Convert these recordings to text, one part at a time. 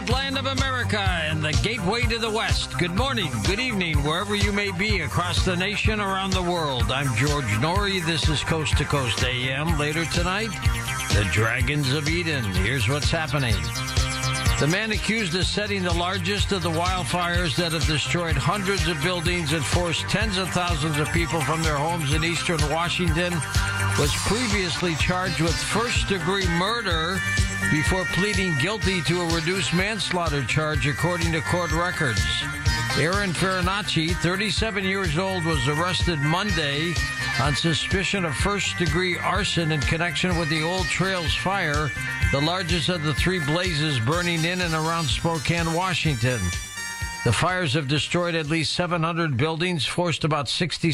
Land of America and the gateway to the West. Good morning, good evening, wherever you may be across the nation, around the world. I'm George Norrie. This is Coast to Coast AM. Later tonight, the Dragons of Eden. Here's what's happening. The man accused of setting the largest of the wildfires that have destroyed hundreds of buildings and forced tens of thousands of people from their homes in eastern Washington was previously charged with first-degree murder before pleading guilty to a reduced manslaughter charge, according to court records. Aaron Farinacci, 37 years old, was arrested Monday on suspicion of first-degree arson in connection with the Old Trails fire, the largest of the three blazes burning in and around Spokane, Washington. The fires have destroyed at least 700 buildings, forced about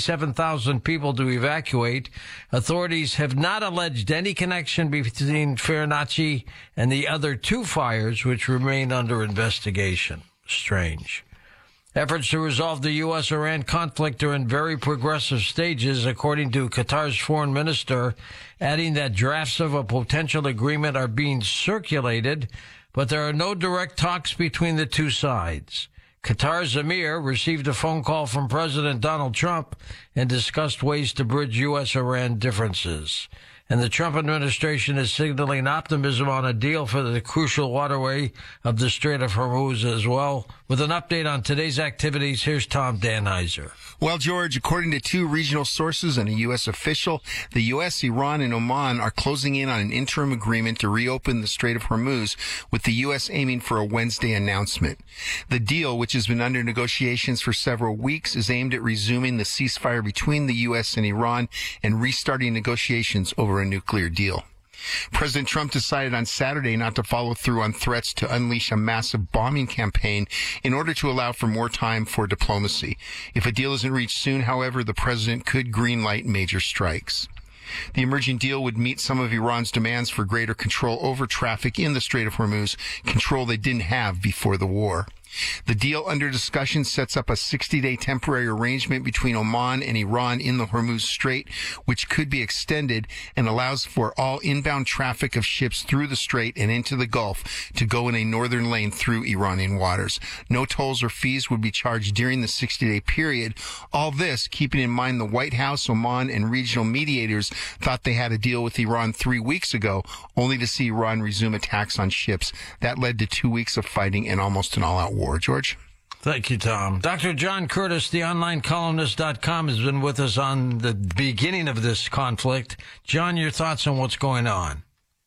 67,000 people to evacuate. Authorities have not alleged any connection between Farinacci and the other two fires, which remain under investigation. Strange. Efforts to resolve the U.S.-Iran conflict are in very progressive stages, according to Qatar's foreign minister, adding that drafts of a potential agreement are being circulated, but there are no direct talks between the two sides. Qatar's emir received a phone call from President Donald Trump and discussed ways to bridge U.S.-Iran differences. And the Trump administration is signaling optimism on a deal for the crucial waterway of the Strait of Hormuz as well. With an update on today's activities, here's Tom Danheiser. Well, George, according to two regional sources and a U.S. official, the U.S., Iran, and Oman are closing in on an interim agreement to reopen the Strait of Hormuz, with the U.S. aiming for a Wednesday announcement. The deal, which has been under negotiations for several weeks, is aimed at resuming the ceasefire between the U.S. and Iran and restarting negotiations over a nuclear deal. President Trump decided on Saturday not to follow through on threats to unleash a massive bombing campaign in order to allow for more time for diplomacy. If a deal isn't reached soon, however, the president could greenlight major strikes. The emerging deal would meet some of Iran's demands for greater control over traffic in the Strait of Hormuz, control they didn't have before the war. The deal under discussion sets up a 60-day temporary arrangement between Oman and Iran in the Hormuz Strait, which could be extended, and allows for all inbound traffic of ships through the strait and into the Gulf to go in a northern lane through Iranian waters. No tolls or fees would be charged during the 60-day period. All this keeping in mind the White House, Oman, and regional mediators thought they had a deal with Iran 3 weeks ago, only to see Iran resume attacks on ships. That led to 2 weeks of fighting and almost an all-out war. George? Thank you, Tom. Dr. John Curtis, the onlinecolumnist.com, has been with us on the beginning of this conflict. John, your thoughts on what's going on?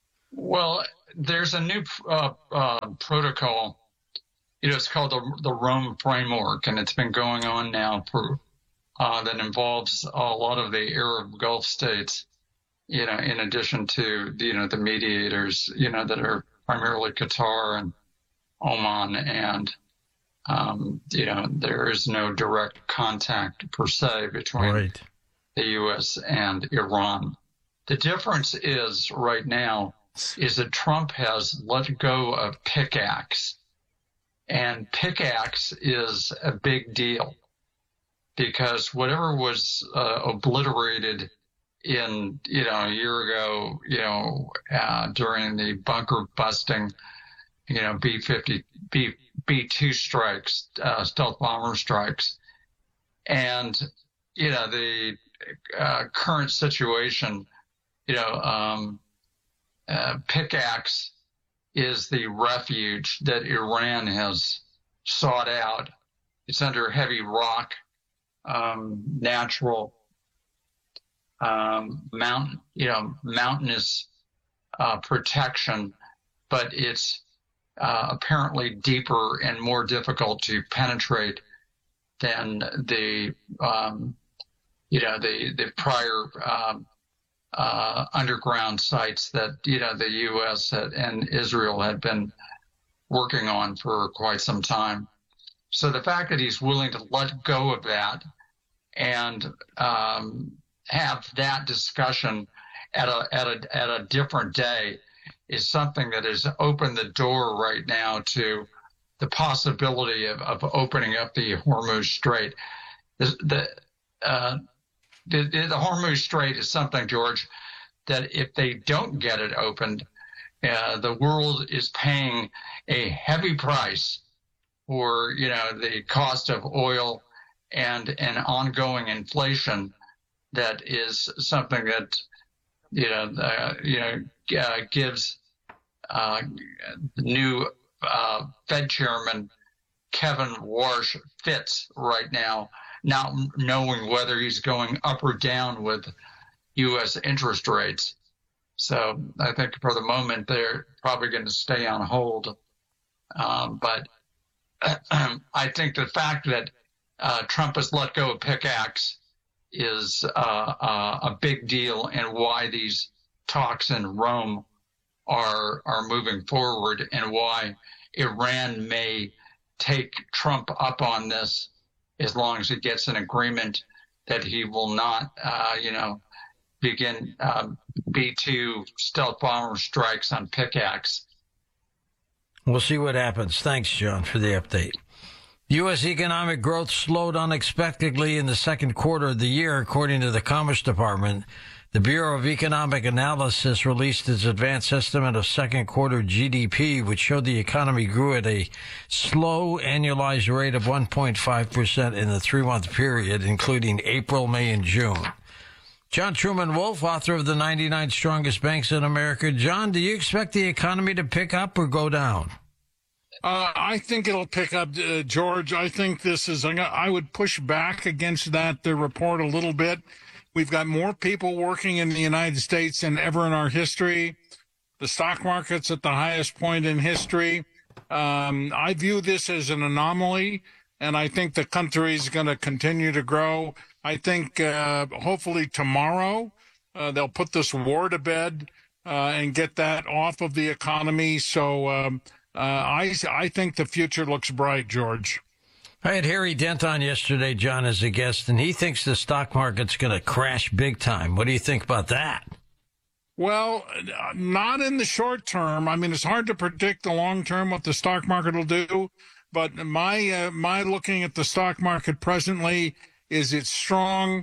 Well, there's a new protocol. It's called the Rome Framework, and it's been going on now for that involves a lot of the Arab Gulf states, in addition to, the mediators, that are primarily Qatar and Oman, and there is no direct contact per se between the U.S. and Iran. The difference is right now is that Trump has let go of pickaxe, and pickaxe is a big deal because whatever was obliterated in a year ago, during the bunker busting, B-2 strikes, stealth bomber strikes. And, the current situation, pickaxe is the refuge that Iran has sought out. It's under heavy rock, natural, mountainous protection, but it's apparently deeper and more difficult to penetrate than the prior underground sites that the U.S. and Israel had been working on for quite some time. So the fact that he's willing to let go of that and have that discussion at a different day is something that has opened the door right now to the possibility of opening up the Hormuz Strait. The Hormuz Strait is something, George, that if they don't get it opened, the world is paying a heavy price for, the cost of oil and an ongoing inflation that is something that, gives new Fed Chairman Kevin Warsh fits right now, not knowing whether he's going up or down with U.S. interest rates. So I think for the moment they're probably going to stay on hold. But I think the fact that Trump has let go of pickaxe is a big deal, and why these talks in Rome are moving forward, and why Iran may take Trump up on this as long as he gets an agreement that he will not, begin B-2 stealth bomber strikes on pickaxe. We'll see what happens. Thanks, John, for the update. U.S. economic growth slowed unexpectedly in the second quarter of the year, according to the Commerce Department. The Bureau of Economic Analysis released its advanced estimate of second quarter GDP, which showed the economy grew at a slow annualized rate of 1.5% in the 3-month period, including April, May, and June. John Truman Wolfe, author of The 99 Strongest Banks in America. John, do you expect the economy to pick up or go down? I think it'll pick up, George. I think I would push back against that report a little bit. We've got more people working in the United States than ever in our history. The stock market's at the highest point in history. I view this as an anomaly, and I think the country is going to continue to grow. I think hopefully tomorrow they'll put this war to bed and get that off of the economy. So I think the future looks bright, George. I had Harry Dent on yesterday, John, as a guest, and he thinks the stock market's going to crash big time. What do you think about that? Well, not in the short term. I mean, it's hard to predict the long term what the stock market will do. But my looking at the stock market presently is it's strong,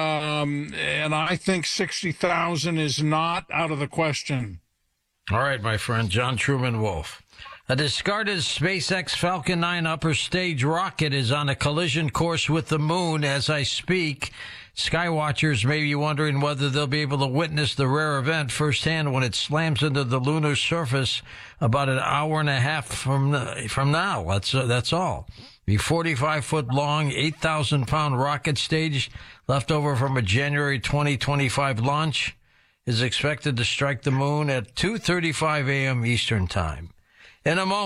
and I think 60,000 is not out of the question. All right, my friend, John Truman Wolfe. A discarded SpaceX Falcon 9 upper stage rocket is on a collision course with the moon as I speak. Skywatchers may be wondering whether they'll be able to witness the rare event firsthand when it slams into the lunar surface about an hour and a half from now. That's all. The 45-foot-long, 8,000-pound rocket stage left over from a January 2025 launch is expected to strike the moon at 2:35 a.m. Eastern Time. In a moment,